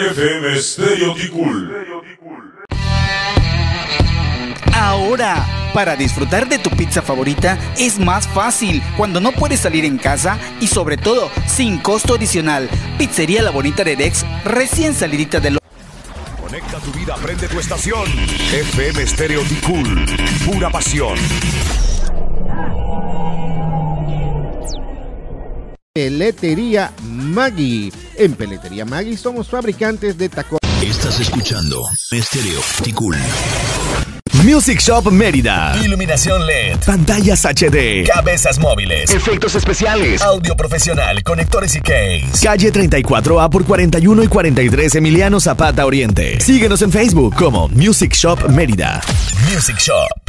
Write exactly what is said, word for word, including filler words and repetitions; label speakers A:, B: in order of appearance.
A: F M Stereo Ticul.
B: Ahora, para disfrutar de tu pizza favorita es más fácil cuando no puedes salir en casa y sobre todo sin costo adicional. Pizzería La Bonita de Dex, recién salidita del...
C: Conecta tu vida, prende tu estación. F M Stereo Ticul, pura pasión.
D: Peletería Maggi. En Peletería Maggi somos fabricantes de tacos.
E: Estás escuchando Stereo Ticul. Music Shop Mérida. Iluminación L E D. Pantallas H D. Cabezas móviles. Efectos especiales. Audio profesional. Conectores y case. Calle treinta y cuatro A por cuarenta y uno y cuarenta y tres Emiliano Zapata Oriente. Síguenos en Facebook como Music Shop Mérida. Music Shop.